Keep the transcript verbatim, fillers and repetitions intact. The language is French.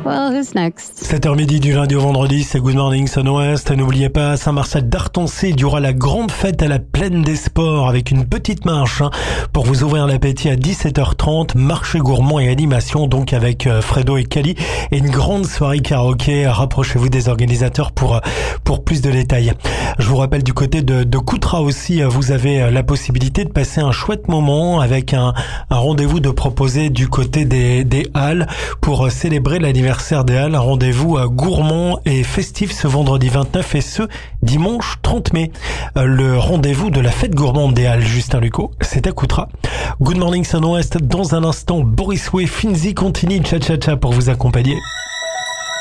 Well, who's next? sept heures midi du lundi au vendredi, c'est Good Morning Sun West. N'oubliez pas, à Saint-Marcel d'Artoncé, il y aura la grande fête à la Plaine des Sports avec une petite marche hein, pour vous ouvrir l'appétit à dix-sept heures trente. Marché gourmand et animation donc avec euh, Fredo et Cali et une grande soirée karaoké. Rapprochez-vous des organisateurs pour pour plus de détails. Je vous rappelle du côté de, de Coutras aussi, vous avez la possibilité de passer un chouette moment avec un, un rendez-vous de proposer du côté des, des Halles pour célébrer l'anniversaire des Halles. Un rendez-vous gourmand et festif ce vendredi vingt-neuf et ce dimanche trente mai. Le rendez-vous de la fête gourmande des Halles, Justin Lucot, c'est à Coutras. Good Morning Sun West, dans un instant, Boris Way, Finzi continue, cha cha cha pour vous accompagner.